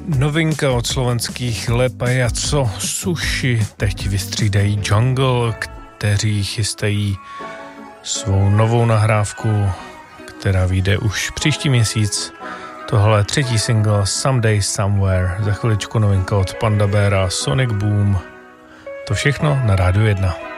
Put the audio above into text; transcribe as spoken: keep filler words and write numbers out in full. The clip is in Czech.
Novinka od slovenských Le Pajaco Sushi teď vystřídají Jungle, kteří chystají svou novou nahrávku, která vyjde už příští měsíc. Tohle třetí single Someday Somewhere, za chviličku novinka od Panda Beara, Sonic Boom. To všechno na Rádiu jedna.